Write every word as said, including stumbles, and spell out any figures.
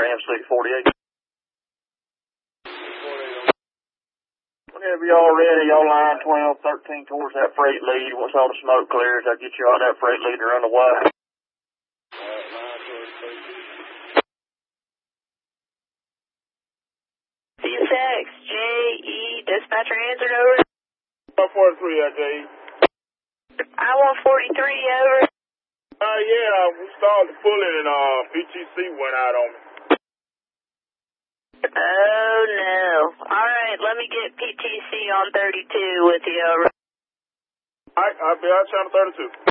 M six forty-eight. Whenever y'all ready, y'all line twelve thirteen towards that freight lead. Once all the smoke clears, I'll get you out that freight leader underway. C six, J E, dispatcher answered over. one forty-three, uh, J E. I one forty-three, over. Uh, yeah, we started pulling and uh, B T C went out on me. Oh, no. All right, let me get P T C on thirty-two with you, over. All right, I'll be out channel thirty-two.